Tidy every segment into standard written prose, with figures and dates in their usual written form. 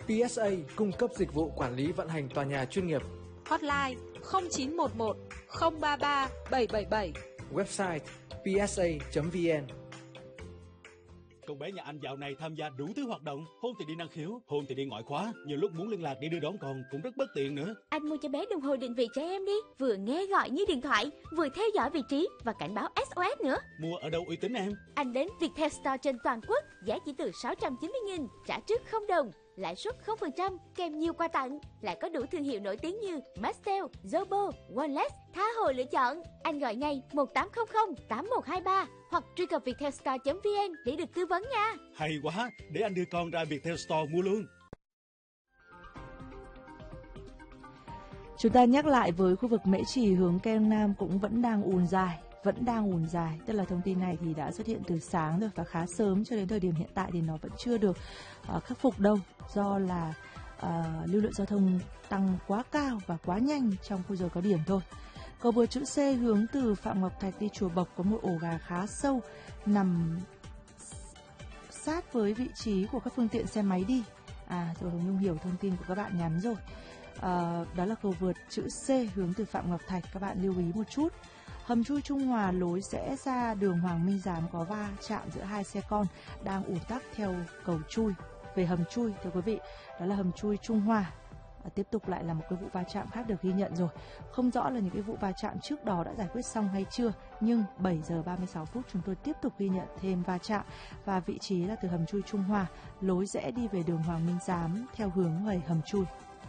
PSA cung cấp dịch vụ quản lý vận hành tòa nhà chuyên nghiệp. Hotline 0911 033 777. Website psa.vn. Con bé nhà anh dạo này tham gia đủ thứ hoạt động, hôn thì đi năng khiếu, hôn thì đi ngoại khóa, nhiều lúc muốn liên lạc để đưa đón con cũng rất bất tiện nữa. Anh mua cho bé đồng hồ định vị trẻ em đi, vừa nghe gọi như điện thoại, vừa theo dõi vị trí và cảnh báo SOS nữa. Mua ở đâu uy tín em? Anh đến Viettel Store trên toàn quốc, giá chỉ từ 690.000, trả trước 0 đồng, lãi suất 0%, kèm nhiều quà tặng, lại có đủ thương hiệu nổi tiếng như Maxell, Zobo, Oneless, tha hồ lựa chọn. Anh gọi ngay 1800 8123 hoặc truy cập viettelstore.vn để được tư vấn nha. Hay quá, để anh đưa con ra Viettel Store mua luôn. Chúng ta nhắc lại với khu vực Mễ Trì hướng Keng Nam cũng vẫn đang ùn dài, tức là thông tin này thì đã xuất hiện từ sáng rồi và khá sớm, cho đến thời điểm hiện tại thì nó vẫn chưa được khắc phục đâu, do là lưu lượng giao thông tăng quá cao và quá nhanh trong khung giờ cao điểm thôi. Cầu vượt chữ C hướng từ Phạm Ngọc Thạch đi Chùa Bộc có một ổ gà khá sâu nằm sát với vị trí của các phương tiện xe máy đi. Rồi Hồng Nhung hiểu thông tin của các bạn nhắn rồi. Đó là cầu vượt chữ C hướng từ Phạm Ngọc Thạch, các bạn lưu ý một chút. Hầm chui Trung Hòa lối rẽ ra đường Hoàng Minh Giám có va chạm giữa hai xe con đang ùn tắc theo cầu chui về hầm chui, thưa quý vị. Đó là hầm chui Trung Hòa. Tiếp tục lại là một cái vụ va chạm khác được ghi nhận rồi. Không rõ là những cái vụ va chạm trước đó đã giải quyết xong hay chưa, nhưng 7 giờ 36 phút chúng tôi tiếp tục ghi nhận thêm va chạm, và vị trí là từ hầm chui Trung Hòa lối rẽ đi về đường Hoàng Minh Giám theo hướng về hầm chui.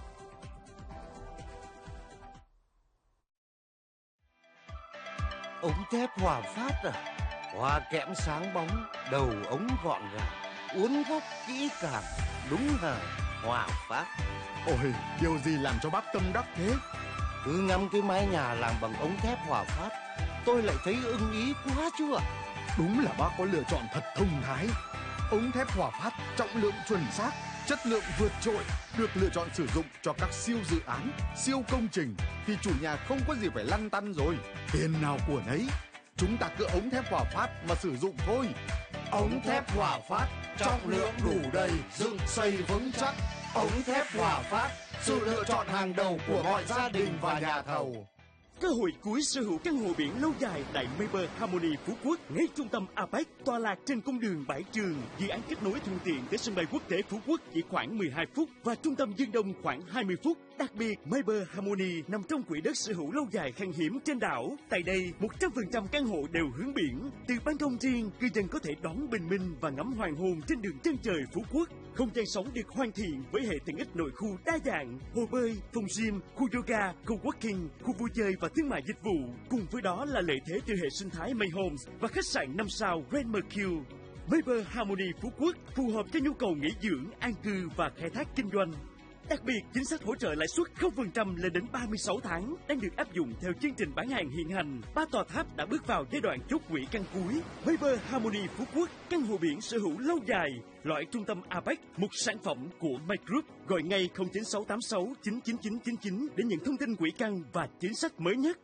Ống thép Hòa Phát hoa kẽm sáng bóng, đầu ống gọn gàng, uốn gốc kỹ càng, đúng hàng Hòa Phát. Ôi, điều gì làm cho bác tâm đắc thế? Cứ ngắm cái mái nhà làm bằng ống thép Hòa Phát, tôi lại thấy ưng ý quá chứ ạ. Đúng là bác có lựa chọn thật thông thái. Ống thép Hòa Phát trọng lượng chuẩn xác, chất lượng vượt trội, được lựa chọn sử dụng cho các siêu dự án, siêu công trình thì chủ nhà không có gì phải lăn tăn rồi. Tiền nào của nấy, chúng ta cứ ống thép Hòa Phát mà sử dụng thôi. Ống thép Hòa Phát, trọng lượng đủ đầy, dựng xây vững chắc. Ống thép Hòa Phát, sự lựa chọn hàng đầu của mọi gia đình và nhà thầu. Cơ hội cuối sở hữu căn hộ biển lâu dài tại Mayber Harmony Phú Quốc, ngay trung tâm APEC, tọa lạc trên cung đường Bãi Trường. Dự án kết nối thuận tiện tới sân bay quốc tế Phú Quốc chỉ khoảng 12 phút và trung tâm Dương Đông khoảng 20 phút. Đặc biệt, Mayber Harmony nằm trong quỹ đất sở hữu lâu dài khan hiếm trên đảo. Tại đây, 100% căn hộ đều hướng biển. Từ ban công riêng, cư dân có thể đón bình minh và ngắm hoàng hôn trên đường chân trời Phú Quốc. Không gian sống được hoàn thiện với hệ tiện ích nội khu đa dạng, hồ bơi, phòng gym, khu yoga, co-working, khu vui chơi và thương mại dịch vụ. Cùng với đó là lợi thế từ hệ sinh thái May Homes và khách sạn 5 sao Grand Mercure. Mayber Harmony Phú Quốc phù hợp cho nhu cầu nghỉ dưỡng, an cư và khai thác kinh doanh. Đặc biệt, chính sách hỗ trợ lãi suất 0% lên đến 36 tháng đang được áp dụng theo chương trình bán hàng hiện hành. 3 tòa tháp đã bước vào giai đoạn chốt quỹ căn cuối. Mayber Harmony Phú Quốc, căn hộ biển sở hữu lâu dài, loại trung tâm APEC, một sản phẩm của My Group. Gọi ngay 09686 99999 để nhận thông tin quỹ căn và chính sách mới nhất.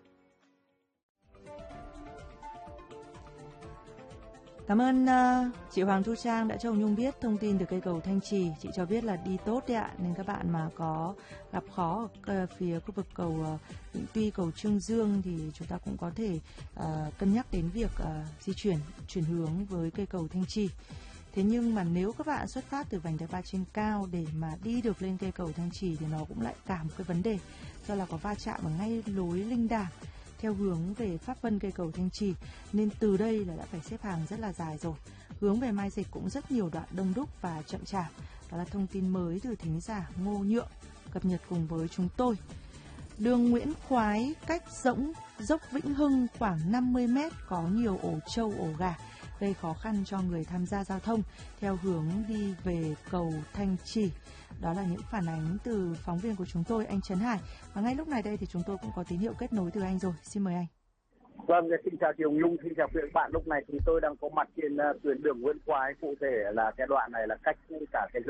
Cảm ơn chị Hoàng Thu Trang đã cho Hồng Nhung biết thông tin từ cây cầu Thanh Trì. Chị cho biết là đi tốt đấy ạ, nên các bạn mà có gặp khó ở phía khu vực cầu Vĩnh Tuy, cầu Trương Dương thì chúng ta cũng có thể cân nhắc đến việc di chuyển hướng với cây cầu Thanh Trì. Thế nhưng mà nếu các bạn xuất phát từ vành đai ba trên cao để mà đi được lên cây cầu Thanh Trì thì nó cũng lại cả một cái vấn đề, do là có va chạm ở ngay lối Linh Đàm theo hướng về Pháp Vân cây cầu Thanh Trì, nên từ đây là đã phải xếp hàng rất là dài rồi. Hướng về Mai Dịch cũng rất nhiều đoạn đông đúc và chậm chạp. Đó là thông tin mới từ thính giả Ngô Nhượng cập nhật cùng với chúng tôi. Đường Nguyễn Khoái cách dốc Vĩnh Hưng khoảng 50 m có nhiều ổ trâu ổ gà, gây khó khăn cho người tham gia giao thông theo hướng đi về cầu Thanh Trì. Đó là những phản ánh từ phóng viên của chúng tôi, anh Trấn Hải. Và ngay lúc này đây thì chúng tôi cũng có tín hiệu kết nối từ anh rồi. Xin mời anh. Vâng, xin chào chị Hồng Nhung, xin chào quý bạn. Lúc này chúng tôi đang có mặt trên tuyến đường Nguyễn Khoái, cụ thể là cái đoạn này là cách cả cái